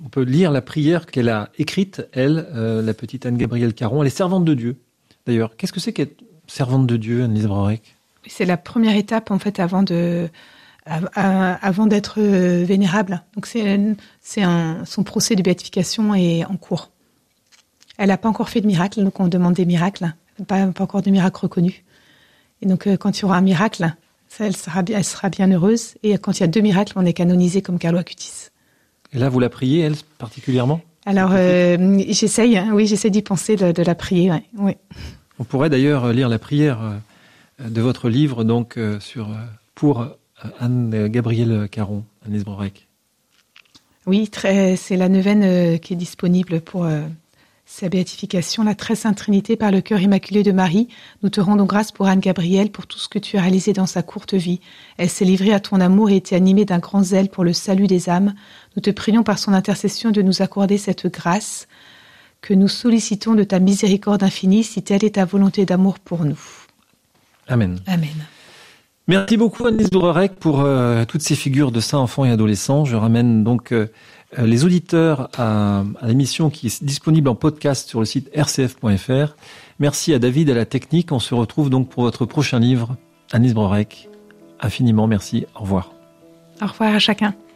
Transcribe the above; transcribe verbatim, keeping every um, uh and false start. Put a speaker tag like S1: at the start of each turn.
S1: on peut lire la prière qu'elle a écrite, elle, euh, la petite Anne-Gabrielle Caron. Elle est servante de Dieu, d'ailleurs. Qu'est-ce que c'est qu'être servante de Dieu, Anne-Lise Brorek ?
S2: C'est la première étape, en fait, avant de... avant d'être vénérable. Donc c'est, c'est un, son procès de béatification est en cours. Elle n'a pas encore fait de miracle, donc on demande des miracles, pas, pas encore de miracle reconnu. Et donc quand il y aura un miracle, ça, elle, sera, elle sera bien heureuse. Et quand il y a deux miracles, on est canonisé comme Carlo Acutis.
S1: Et là, vous la priez, elle, particulièrement ?
S2: Alors euh, j'essaye, oui, j'essaie d'y penser, de, de la prier. Ouais, ouais.
S1: On pourrait d'ailleurs lire la prière de votre livre, donc sur pour Anne-Gabrielle Caron, Anne-Lise Brorek.
S2: Oui, très, c'est la neuvaine euh, qui est disponible pour euh, sa béatification, la très sainte Trinité par le cœur immaculé de Marie. Nous te rendons grâce pour Anne-Gabrielle, pour tout ce que tu as réalisé dans sa courte vie. Elle s'est livrée à ton amour et était animée d'un grand zèle pour le salut des âmes. Nous te prions par son intercession de nous accorder cette grâce que nous sollicitons de ta miséricorde infinie, si telle est ta volonté d'amour pour nous.
S1: Amen.
S2: Amen.
S1: Merci beaucoup Anne-Lise Brorek pour euh, toutes ces figures de saints enfants et adolescents. Je ramène donc euh, les auditeurs à, à l'émission qui est disponible en podcast sur le site r c f point f r. Merci à David à la technique. On se retrouve donc pour votre prochain livre. Anne-Lise Brorek, infiniment merci. Au revoir.
S2: Au revoir à chacun.